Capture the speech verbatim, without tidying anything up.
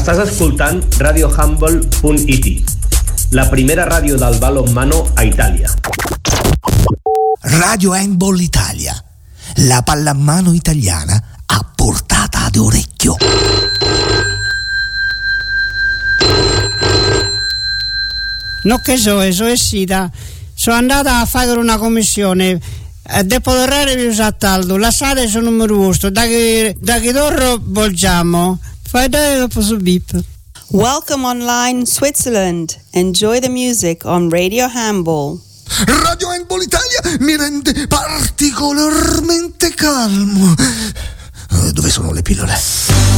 Estàs escoltant radio handball punt it, la primera ràdio del balonmano a Itàlia. Radio Handball Italia, la pallamano italiana a portata d'orecchio. No che so, so è sita. Sono andata a fare una commissione. Dopo l'orario vi usa taldo. La sala è sul numero uno. Da che da che d'oro volgiamo. Fai dare dopo su bip. Welcome online Switzerland. Enjoy the music on Radio Handball. Radio Handball Italia mi rende particolarmente calmo. Dove sono le pillole?